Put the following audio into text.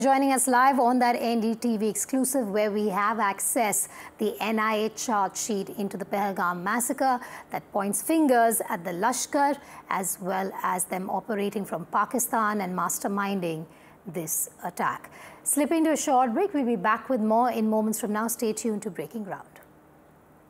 Joining us live on that NDTV exclusive where we have accessed the NIA charge sheet into the Pahalgam massacre that points fingers at the Lashkar as well as them operating from Pakistan and masterminding this attack. Slipping to a short break, we'll be back with more in moments from now. Stay tuned to Breaking Ground.